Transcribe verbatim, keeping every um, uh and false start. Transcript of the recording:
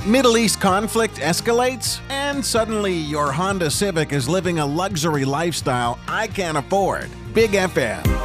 Middle East conflict escalates, and suddenly your Honda Civic is living a luxury lifestyle I can't afford. Big F M.